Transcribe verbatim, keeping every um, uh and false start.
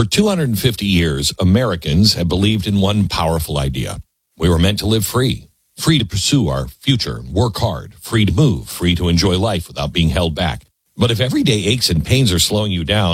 For two hundred fifty years, Americans have believed in one powerful idea. We were meant to live free, free to pursue our future, work hard, free to move, free to enjoy life without being held back. But if everyday aches and pains are slowing you down,